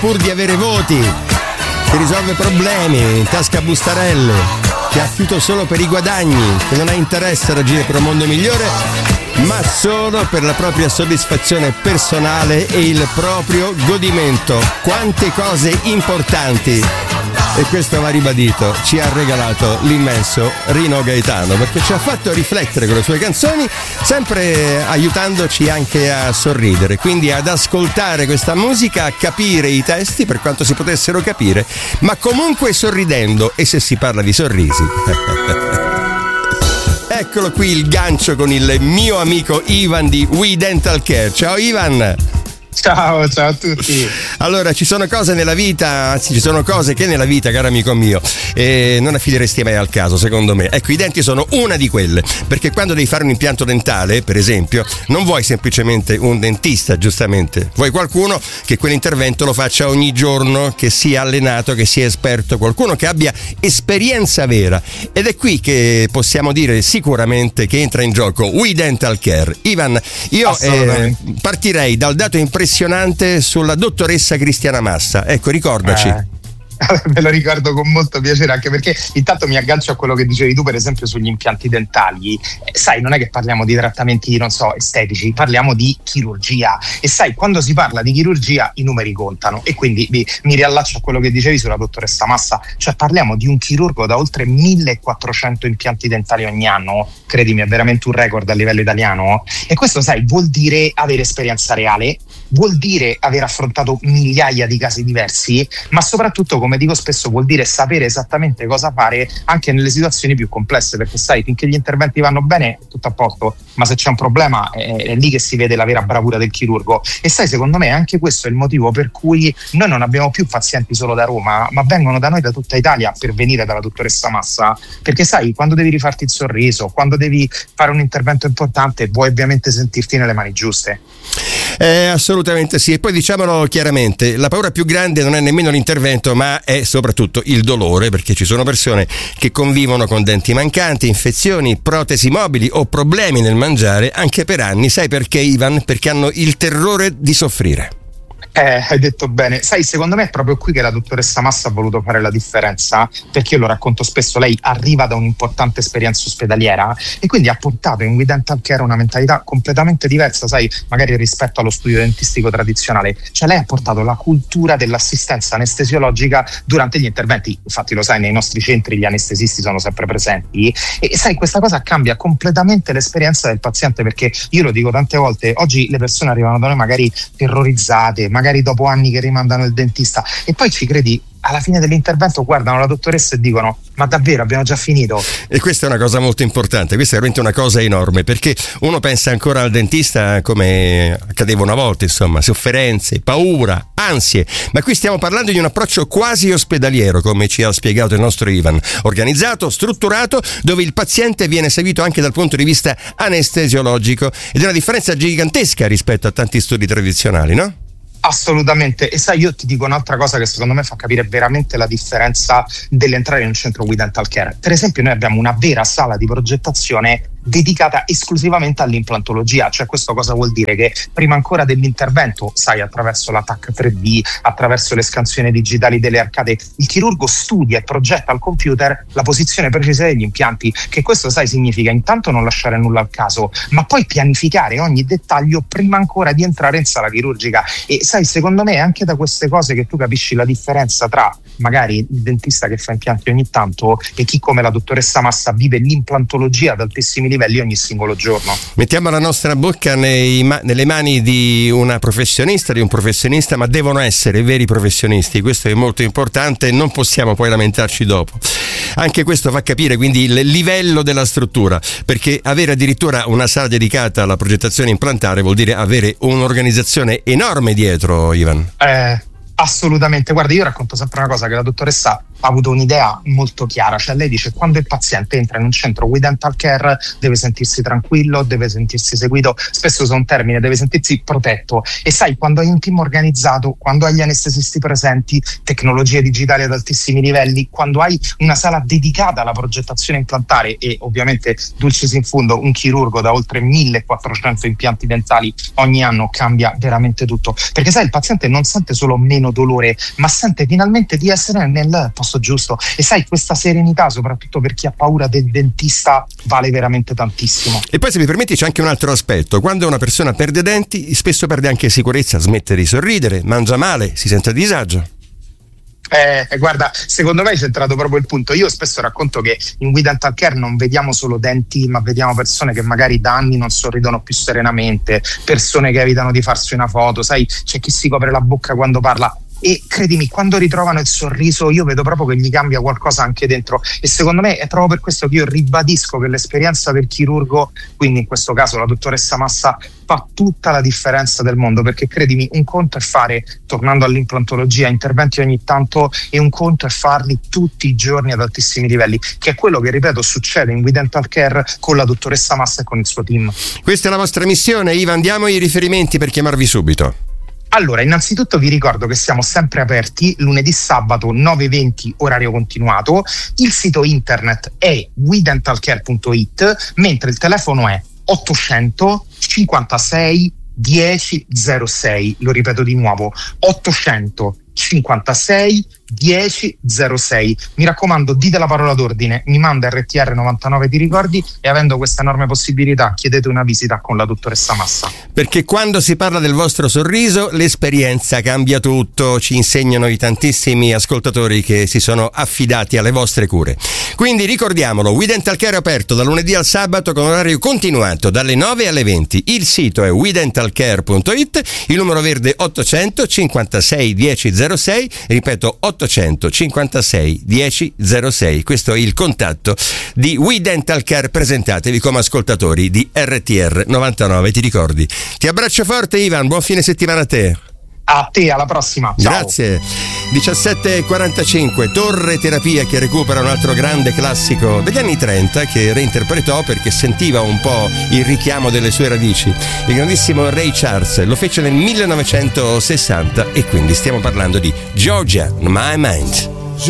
pur di avere voti, che risolve problemi, in tasca bustarelle, che ha fiuto solo per i guadagni, che non ha interesse ad agire per un mondo migliore, ma solo per la propria soddisfazione personale e il proprio godimento. Quante cose importanti! E questo va ribadito, ci ha regalato l'immenso Rino Gaetano, perché ci ha fatto riflettere con le sue canzoni, sempre aiutandoci anche a sorridere, quindi ad ascoltare questa musica, a capire i testi per quanto si potessero capire, ma comunque sorridendo. E se si parla di sorrisi eccolo qui il gancio con il mio amico Ivan di We Dental Care. Ciao Ivan. Ciao a tutti. Allora, ci sono cose nella vita, anzi ci sono cose che nella vita, caro amico mio, non affideresti mai al caso, secondo me. Ecco, i denti sono una di quelle, perché quando devi fare un impianto dentale, per esempio, non vuoi semplicemente un dentista, giustamente, vuoi qualcuno che quell'intervento lo faccia ogni giorno, che sia allenato, che sia esperto, qualcuno che abbia esperienza vera. Ed è qui che possiamo dire sicuramente che entra in gioco We Dental Care. Ivan, io partirei dal dato impressionante sulla dottoressa Cristiana Massa. Ecco, ricordaci. Me lo ricordo con molto piacere, anche perché intanto mi aggancio a quello che dicevi tu, per esempio sugli impianti dentali. Sai, non è che parliamo di trattamenti, non so, estetici, parliamo di chirurgia, e sai, quando si parla di chirurgia i numeri contano, e quindi mi riallaccio a quello che dicevi sulla dottoressa Massa, cioè parliamo di un chirurgo da oltre 1400 impianti dentali ogni anno, credimi, è veramente un record a livello italiano, e questo, sai, vuol dire avere esperienza reale, vuol dire aver affrontato migliaia di casi diversi, ma soprattutto, come dico spesso, vuol dire sapere esattamente cosa fare anche nelle situazioni più complesse, perché sai, finché gli interventi vanno bene è tutto a posto, ma se c'è un problema è lì che si vede la vera bravura del chirurgo. E sai, secondo me anche questo è il motivo per cui noi non abbiamo più pazienti solo da Roma, ma vengono da noi da tutta Italia per venire dalla dottoressa Massa, perché sai, quando devi rifarti il sorriso, quando devi fare un intervento importante, vuoi ovviamente sentirti nelle mani giuste. Assolutamente sì. E poi diciamolo chiaramente, la paura più grande non è nemmeno l'intervento, ma è soprattutto il dolore, perché ci sono persone che convivono con denti mancanti, infezioni, protesi mobili o problemi nel mangiare anche per anni. Sai perché, Ivan? Perché hanno il terrore di soffrire. Hai detto bene. Sai, secondo me è proprio qui che la dottoressa Massa ha voluto fare la differenza, perché io lo racconto spesso, lei arriva da un'importante esperienza ospedaliera e quindi ha portato in We Dental Care una mentalità completamente diversa, sai, magari rispetto allo studio dentistico tradizionale. Cioè lei ha portato la cultura dell'assistenza anestesiologica durante gli interventi. Infatti lo sai, nei nostri centri gli anestesisti sono sempre presenti e sai, questa cosa cambia completamente l'esperienza del paziente, perché io lo dico tante volte, oggi le persone arrivano da noi magari terrorizzate, magari dopo anni che rimandano il dentista, e poi ci credi, alla fine dell'intervento guardano la dottoressa e dicono: ma davvero abbiamo già finito? E questa è una cosa molto importante, questa è veramente una cosa enorme, perché uno pensa ancora al dentista come accadeva una volta, insomma, sofferenze, paura, ansie, ma qui stiamo parlando di un approccio quasi ospedaliero, come ci ha spiegato il nostro Ivan, organizzato, strutturato, dove il paziente viene seguito anche dal punto di vista anestesiologico, ed è una differenza gigantesca rispetto a tanti studi tradizionali, no? Assolutamente. E sai, io ti dico un'altra cosa che secondo me fa capire veramente la differenza dell'entrare in un centro We Dental Care. Per esempio, noi abbiamo una vera sala di progettazione dedicata esclusivamente all'implantologia. Cioè, questo cosa vuol dire? Che prima ancora dell'intervento, sai, attraverso la TAC 3D, attraverso le scansioni digitali delle arcate, il chirurgo studia e progetta al computer la posizione precisa degli impianti, che questo, sai, significa intanto non lasciare nulla al caso, ma poi pianificare ogni dettaglio prima ancora di entrare in sala chirurgica. E sai, secondo me è anche da queste cose che tu capisci la differenza tra magari il dentista che fa impianti ogni tanto e chi, come la dottoressa Massa, vive l'implantologia ad altissimi livelli ogni singolo giorno. Mettiamo la nostra bocca nelle mani di una professionista, di un professionista, ma devono essere veri professionisti, questo è molto importante, non possiamo poi lamentarci dopo. Anche questo fa capire quindi il livello della struttura, perché avere addirittura una sala dedicata alla progettazione implantare vuol dire avere un'organizzazione enorme dietro, Ivan. Assolutamente. Guarda, io racconto sempre una cosa, che la dottoressa ha avuto un'idea molto chiara, cioè lei dice: quando il paziente entra in un centro We Dental Care deve sentirsi tranquillo, deve sentirsi seguito, spesso usa un termine, deve sentirsi protetto. E sai, quando hai un team organizzato, quando hai gli anestesisti presenti, tecnologie digitali ad altissimi livelli, quando hai una sala dedicata alla progettazione implantare e ovviamente dulcis in fundo un chirurgo da oltre 1400 impianti dentali ogni anno, cambia veramente tutto, perché sai, il paziente non sente solo meno dolore, ma sente finalmente di essere nel posto giusto. E sai, questa serenità, soprattutto per chi ha paura del dentista, vale veramente tantissimo. E poi, se mi permetti, c'è anche un altro aspetto: quando una persona perde denti, spesso perde anche sicurezza, smette di sorridere, mangia male, si sente a disagio. Guarda, secondo me hai centrato proprio il punto. Io spesso racconto che in We Dental Care non vediamo solo denti, ma vediamo persone che magari da anni non sorridono più serenamente, persone che evitano di farsi una foto, sai, c'è chi si copre la bocca quando parla. E credimi, quando ritrovano il sorriso io vedo proprio che gli cambia qualcosa anche dentro, e secondo me è proprio per questo che io ribadisco che l'esperienza del chirurgo, quindi in questo caso la dottoressa Massa, fa tutta la differenza del mondo, perché credimi, un conto è fare, tornando all'implantologia, interventi ogni tanto, e un conto è farli tutti i giorni ad altissimi livelli, che è quello che, ripeto, succede in We Dental Care con la dottoressa Massa e con il suo team. Questa è la vostra missione, Ivan, diamo i riferimenti per chiamarvi subito. Allora, innanzitutto vi ricordo che siamo sempre aperti lunedì, sabato 9:20 orario continuato, il sito internet è wedentalcare.it, mentre il telefono è 800 56 10 06, lo ripeto di nuovo, 800 56 10 06. Mi raccomando, dite la parola d'ordine, mi manda RTR 99 ti ricordi, e avendo questa enorme possibilità chiedete una visita con la dottoressa Massa. Perché quando si parla del vostro sorriso l'esperienza cambia tutto, ci insegnano i tantissimi ascoltatori che si sono affidati alle vostre cure. Quindi ricordiamolo, We Dental Care è aperto da lunedì al sabato con orario continuato dalle 9 alle 20. Il sito è wedentalcare.it, il numero verde 800 56 10 06, ripeto 800 56 10 06. Questo è il contatto di We Dental Care. Presentatevi come ascoltatori di RTR 99 ti ricordi. Ti abbraccio forte, Ivan, buon fine settimana a te. A te, alla prossima. Ciao. Grazie. 17:45, Torre Terapia, che recupera un altro grande classico degli anni 30 che reinterpretò perché sentiva un po' il richiamo delle sue radici. Il grandissimo Ray Charles lo fece nel 1960 e quindi stiamo parlando di Georgia on My Mind.